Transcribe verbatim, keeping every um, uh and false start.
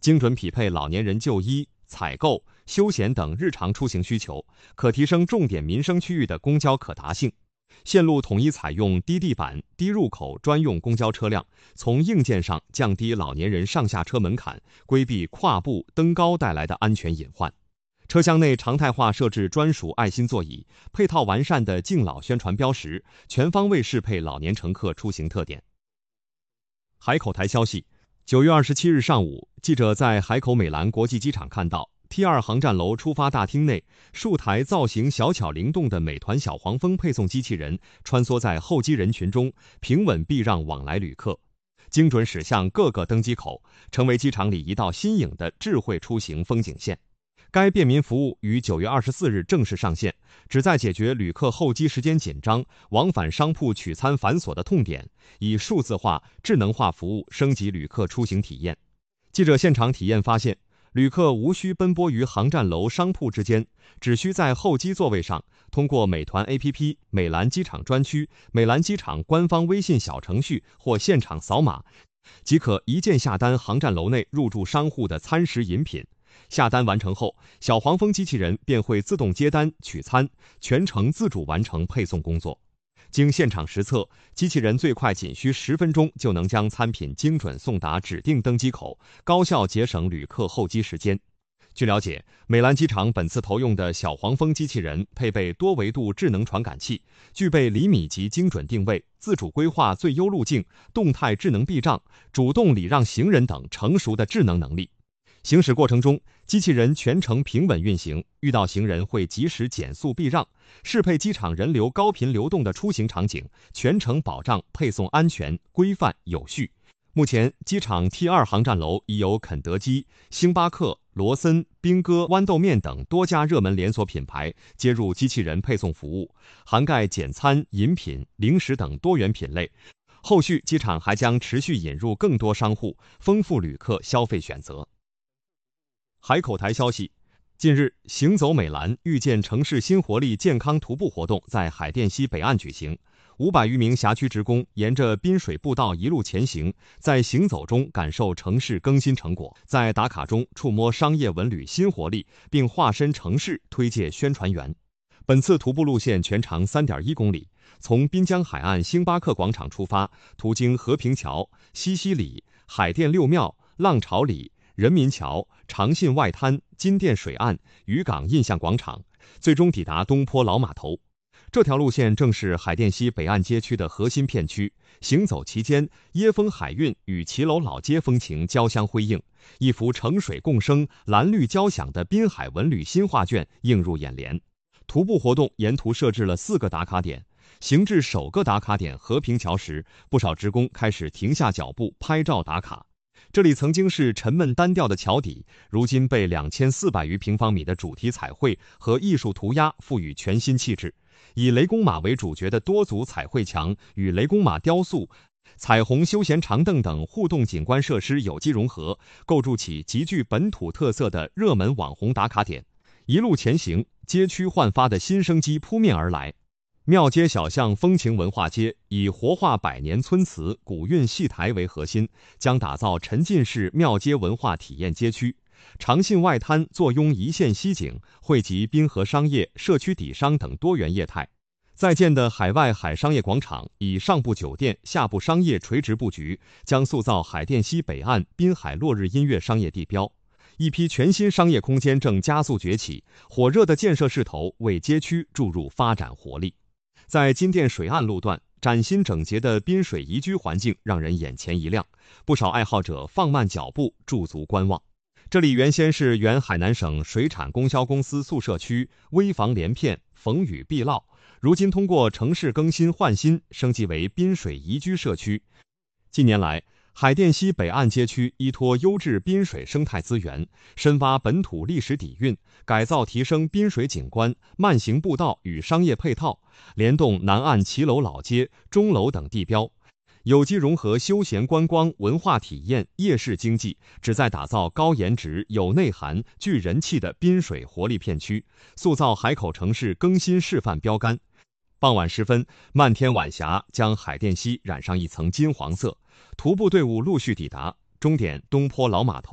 精准匹配老年人就医、采购、休闲等日常出行需求，可提升重点民生区域的公交可达性。线路统一采用低地板、低入口专用公交车辆，从硬件上降低老年人上下车门槛，规避跨步登高带来的安全隐患。车厢内常态化设置专属爱心座椅，配套完善的敬老宣传标识，全方位适配老年乘客出行特点。海口台消息，九月二十七日上午，记者在海口美兰国际机场看到 T 二 航站楼出发大厅内，数台造型小巧灵动的美团小黄蜂配送机器人穿梭在候机人群中，平稳避让往来旅客，精准驶向各个登机口，成为机场里一道新颖的智慧出行风景线。该便民服务于九月二十四日正式上线，旨在解决旅客候机时间紧张、往返商铺取餐繁琐的痛点，以数字化、智能化服务升级旅客出行体验。记者现场体验发现，旅客无需奔波于航站楼商铺之间，只需在候机座位上通过美团 A P P、美兰机场专区、美兰机场官方微信小程序或现场扫码，即可一键下单航站楼内入驻商户的餐食饮品。下单完成后，小黄蜂机器人便会自动接单取餐，全程自主完成配送工作。经现场实测，机器人最快仅需十分钟就能将餐品精准送达指定登机口，高效节省旅客候机时间。据了解，美兰机场本次投用的小黄蜂机器人配备多维度智能传感器，具备厘米级精准定位、自主规划最优路径、动态智能避障、主动礼让行人等成熟的智能能力。行驶过程中，机器人全程平稳运行，遇到行人会及时减速避让，适配机场人流高频流动的出行场景，全程保障配送安全、规范、有序。目前，机场 T 二 航站楼已有肯德基、星巴克、罗森、兵哥、豌豆面等多家热门连锁品牌接入机器人配送服务，涵盖简餐、饮品、零食等多元品类。后续机场还将持续引入更多商户，丰富旅客消费选择。海口台消息，近日，行走美兰遇见城市新活力健康徒步活动在海淀西北岸举行。五百余名辖区职工沿着滨水步道一路前行，在行走中感受城市更新成果，在打卡中触摸商业文旅新活力，并化身城市推介宣传员。本次徒步路线全长 三点一公里，从滨江海岸星巴克广场出发，途经和平桥、西溪里、海淀六庙、浪潮里、人民桥、长信外滩、金店水岸、渔港印象广场，最终抵达东坡老码头。这条路线正是海淀西北岸街区的核心片区，行走期间，椰风海韵与骑楼老街风情交相辉映，一幅城水共生、蓝绿交响的滨海文旅新画卷映入眼帘。徒步活动沿途设置了四个打卡点，行至首个打卡点和平桥时，不少职工开始停下脚步拍照打卡。这里曾经是沉闷单调的桥底，如今被两千四百余平方米的主题彩绘和艺术涂鸦赋予全新气质。以雷公马为主角的多组彩绘墙与雷公马雕塑、彩虹休闲长凳等互动景观设施有机融合，构筑起极具本土特色的热门网红打卡点。一路前行，街区焕发的新生机扑面而来。庙街小巷风情文化街以活化百年村祠、古韵戏台为核心，将打造沉浸式庙街文化体验街区。长信外滩坐拥一线西景，汇集滨河商业、社区底商等多元业态。在建的海外海商业广场以上部酒店、下部商业垂直布局，将塑造海淀西北岸滨海落日音乐商业地标。一批全新商业空间正加速崛起，火热的建设势头为街区注入发展活力。在金店水岸路段，崭新整洁的滨水宜居环境让人眼前一亮，不少爱好者放慢脚步驻足观望。这里原先是原海南省水产供销公司宿舍区，危房连片，逢雨必涝，如今通过城市更新换新，升级为滨水宜居社区。近年来，海淀西北岸街区依托优质滨水生态资源，深挖本土历史底蕴，改造提升滨水景观、慢行步道与商业配套，联动南岸骑楼老街、钟楼等地标，有机融合休闲观光、文化体验、夜市经济，旨在打造高颜值、有内涵、具人气的滨水活力片区，塑造海口城市更新示范标杆。傍晚时分，漫天晚霞将海淀西染上一层金黄色，徒步队伍陆续抵达，终点东坡老码头。